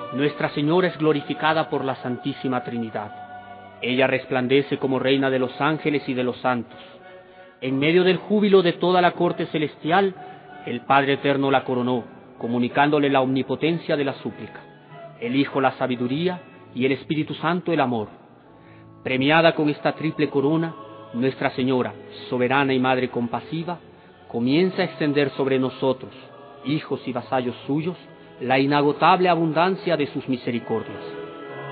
Nuestra Señora es glorificada por la Santísima Trinidad. Ella resplandece como Reina de los ángeles y de los santos. En medio del júbilo de toda la corte celestial, el Padre Eterno la coronó, comunicándole la omnipotencia de la súplica, el Hijo la sabiduría y el Espíritu Santo el amor. Premiada con esta triple corona, Nuestra Señora, soberana y Madre compasiva, comienza a extender sobre nosotros, hijos y vasallos suyos, la inagotable abundancia de sus misericordias.